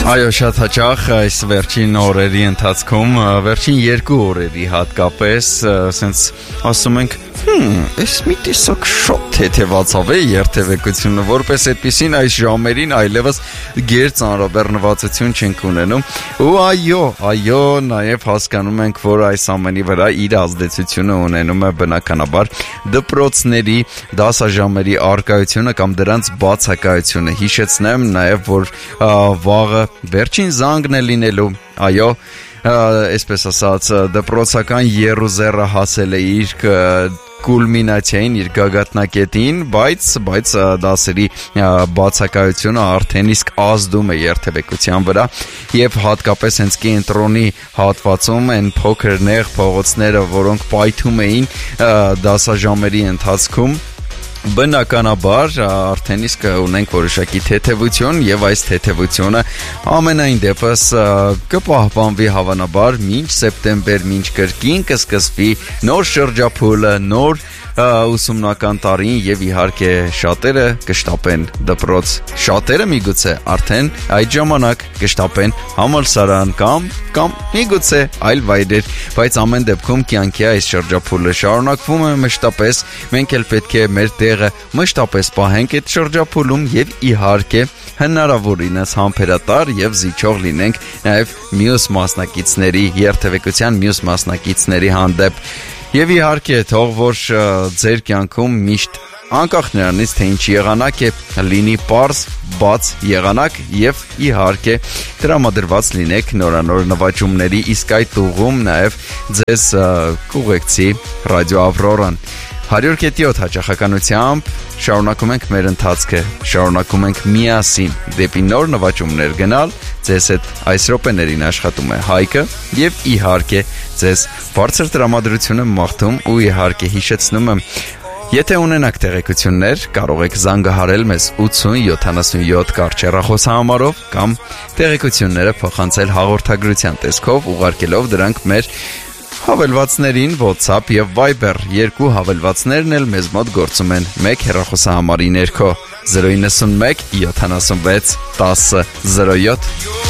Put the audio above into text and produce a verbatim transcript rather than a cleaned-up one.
Այո, շատ հաճախ այս վերջին օրերի ընթացքում, վերջին երկու օրերի հատկապես, ասենց ասում ենք, հմ, այս մի տեսակ շատ թեթևացավ է երթևեկությունը, որպես այդպիսին այս ժամերին այլևս գերծանրաբեռնվածություն չենք ունենում, ու այո, այո, նաև հասկանում ենք, որ այս ամենի վրա իր ազդեցությունը ունենում է բնականաբար դպրոցների դասաժամերի առկայությունը կամ դրանց բացակայությունը, հիշեցնեմ նաև, որ վաղը վերջին զանգն է լինելու, այո, այսպես ասած, դպրոցական եռուզեռը հասել է իր կուլմինացիային, իր գագաթնակետին, բայց, բայց դասերի բացակայությունը արդեն իսկ ազդում է երթևեկության վրա և հատկապես հենց կենտրոնի հատվածում են փոքր նեղ փողոցները, որոնք պայթում էին դասաժամերի ընթացքում, բնականաբար արդեն իսկ ունենք որոշակի թեթևություն եւ այս թեթևությունը ամենայն դեպս կպահպանվի հավանաբար մինչ սեպտեմբեր, մինչ կրկին կսկսվի նոր շրջափուլը, նոր ուսումնական տարին եւ իհարկե շատերը կշտապեն դպրոց, շատերը միգուցե արդեն այդ ժամանակ կշտապեն համալսարան կամ կամ միգուցե այլ վայրեր, բայց ամեն դեպքում կյանքի այս շրջափուլը շարունակվում է մշտապես, մենք էլ պետք է մեր տեղը մշտապես պահենք այդ շրջափուլում եւ իհարկե հնարավորինս համբերատար եւ զիջող լինենք նաեւ մյուս մասնակիցների, երթևեկության մյուս մասնակիցների հանդեպ եւ իհարկե թող որ ձեր կյանքում միշտ անկախ նրանից թե ինչ եղանակ է լինի պարզ, բաց եղանակ եւ իհարկե տրամադրված լինեք նորանոր նվաճումների, իսկ այդ ուղում նաեւ ձեզ կուղեկցի ռադիո Ավրորան հարյուր կետի յոթ հաճախականությամբ շարունակում ենք մեր ընթացքը, շարունակում ենք միասին դեպի նոր նվաճումներ գնալ, ձեզ հետ այս րոպեներին աշխատում է Հայկը եւ իհարկե ձեզ բարձր տրամադրությունը մաղթում ու իհարկե հիշեցնում եմ Եթե ունենաք տեղեկություններ, կարող եք զանգահարել մեզ ութսուն յոթանասունյոթ կարճեռախոսահամարով կամ տեղեկությունները փոխանցել հաղորդագրության տեսքով ուղարկելով դրանք մեր հավելվածներին WhatsApp եւ Viber երկու հավելվածներն էլ մեզ մոտ գործում են մեկ հեռախոսահամարի ներքո զրո իննսուն մեկ յոթանասունվեց տասը զրո յոթ